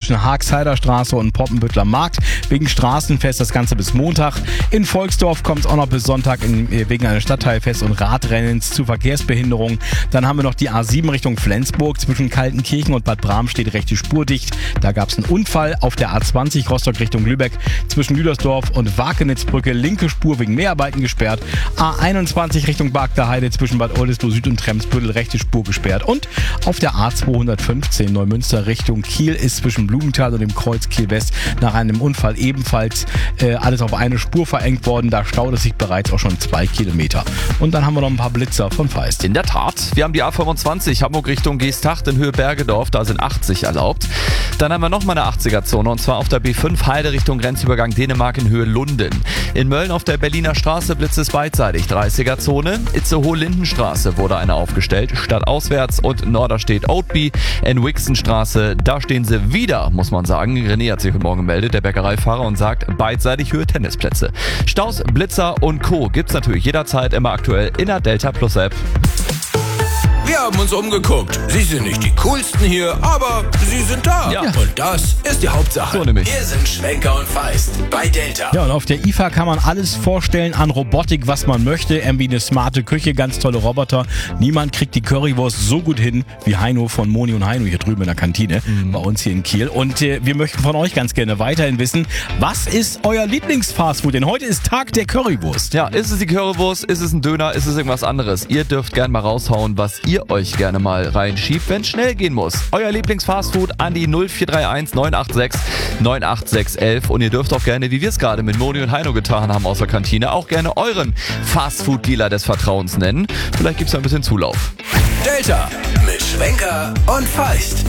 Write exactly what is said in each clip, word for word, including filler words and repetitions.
zwischen Haagsheider Straße und Poppenbüttler Markt. Wegen Straßenfest das Ganze bis Montag. In Volksdorf kommt es auch noch bis Sonntag in, wegen eines Stadtteilfest und Radrennens zu Verkehrsbehinderungen. Dann haben wir noch die A sieben Richtung Flensburg. Zwischen Kaltenkirchen und Bad Bramstedt rechte Spur dicht. Da gab es einen Unfall. Auf der A zwanzig Rostock Richtung Lübeck zwischen Lüdersdorf und Wakenitzbrücke linke Spur wegen Mehrarbeiten gesperrt. A einundzwanzig Richtung Bagdaheide zwischen Bad Oldesloe Süd und Tremsbüttel rechte Spur gesperrt. Und auf der A zweihundertfünfzehn Neumünster Richtung Kiel ist zwischen Blumenthal und dem Kreuz Kiel West nach einem Unfall ebenfalls äh, alles auf eine Spur verengt worden. Da staut es sich bereits auch schon zwei Kilometer. Und dann haben wir noch ein paar Blitzer von Feist. In der Tat, wir haben die A fünfundzwanzig Hamburg Richtung Geesthacht in Höhe Bergedorf, da sind achtzig erlaubt. Dann haben wir nochmal eine achtziger-Zone und zwar auf der B fünf Heide Richtung Grenzübergang Dänemark in Höhe Lunden. In Mölln auf der Berliner Straße blitzt es beidseitig, dreißiger-Zone. Itzehoe-Lindenstraße wurde eine aufgestellt, stadtauswärts und Norderstedt Oatby. In Wixenstraße, da stehen sie wieder, muss man sagen. René hat sich heute Morgen gemeldet, der Bäckereifahrer, und sagt, beidseitig Höhe Tennisplätze. Staus, Blitzer und Co. gibt's natürlich jederzeit immer aktuell in der Delta Plus App. Wir haben uns umgeguckt. Sie sind nicht die coolsten hier, aber sie sind da. Ja. Und das ist die Hauptsache. So nämlich. Wir sind Schwenker und Feist bei Delta. Ja, und auf der I F A kann man alles vorstellen an Robotik, was man möchte. Irgendwie eine smarte Küche, ganz tolle Roboter. Niemand kriegt die Currywurst so gut hin wie Heino von Moni und Heino hier drüben in der Kantine mhm. bei uns hier in Kiel. Und äh, wir möchten von euch ganz gerne weiterhin wissen, was ist euer Lieblingsfastfood? Denn heute ist Tag der Currywurst. Ja, ist es die Currywurst, ist es ein Döner, ist es irgendwas anderes? Ihr dürft gerne mal raushauen, was ihr euch gerne mal reinschiebt, wenn es schnell gehen muss. Euer Lieblingsfastfood an die null vier drei eins neun acht sechs neun acht sechs eins und ihr dürft auch gerne, wie wir es gerade mit Moni und Heino getan haben aus der Kantine, auch gerne euren Fastfood-Dealer des Vertrauens nennen. Vielleicht gibt es ein bisschen Zulauf. Delta mit Schwenker und Feist.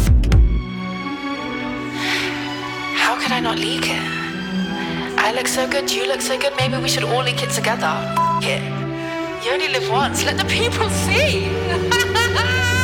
How could I not leak it? I look so good, you look so good, maybe we should all leak it together. F- it. You only live once, let the people see.